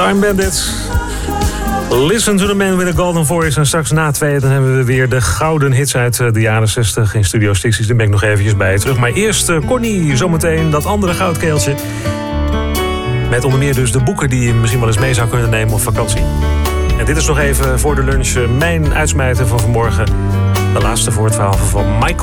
Time Bandits. Listen to the man with a golden voice. En straks na 2 dan hebben we weer de gouden hits uit de jaren 60 in Studio 60's. Daar ben ik nog eventjes bij terug. Maar eerst Connie, zometeen dat andere goudkeeltje. Met onder meer dus de boeken die je misschien wel eens mee zou kunnen nemen op vakantie. En dit is nog even voor de lunch mijn uitsmijter van vanmorgen. De laatste voor het verhaal van Michael.